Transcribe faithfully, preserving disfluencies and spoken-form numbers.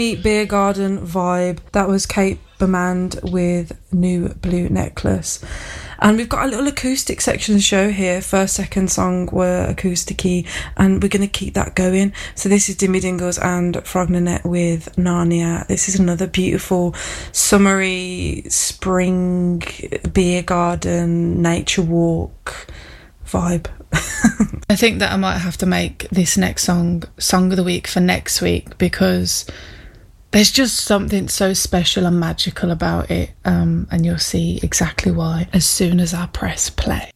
Beer garden vibe. That was Kate Bemand with New Blue Necklace. And we've got a little acoustic section of the show here. First, second song were acoustic-y, and we're going to keep that going. So this is Dimmy Dingles and Frognanet with Narnia. This is another beautiful summery spring beer garden nature walk vibe. I think that I might have to make this next song song of the week for next week, because there's just something so special and magical about it, um, and you'll see exactly why as soon as I press play.